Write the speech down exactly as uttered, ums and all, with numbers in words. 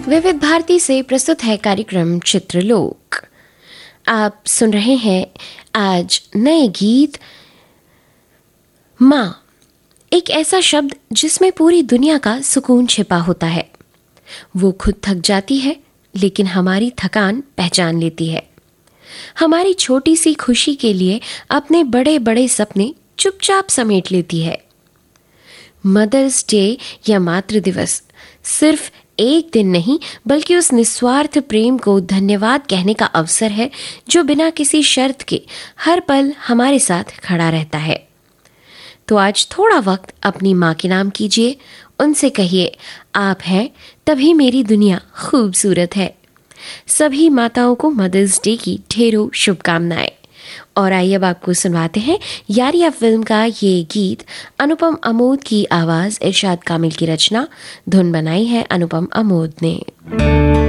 विविध भारती से प्रस्तुत है कार्यक्रम चित्रलोक। आप सुन रहे हैं आज नए गीत माँ, एक ऐसा शब्द जिसमें पूरी दुनिया का सुकून छिपा होता है। वो खुद थक जाती है लेकिन हमारी थकान पहचान लेती है। हमारी छोटी सी खुशी के लिए अपने बड़े बड़े सपने चुपचाप समेट लेती है। मदर्स डे या मातृ दिवस सिर्फ एक दिन नहीं बल्कि उस निस्वार्थ प्रेम को धन्यवाद कहने का अवसर है जो बिना किसी शर्त के हर पल हमारे साथ खड़ा रहता है। तो आज थोड़ा वक्त अपनी माँ के नाम कीजिए, उनसे कहिए आप हैं तभी मेरी दुनिया खूबसूरत है। सभी माताओं को मदर्स डे की ढेरों शुभकामनाएं। और आइए अब आपको सुनवाते हैं यारिया फिल्म का ये गीत। अनुपम अमोद की आवाज, इरशाद कामिल की रचना, धुन बनाई है अनुपम अमोद ने।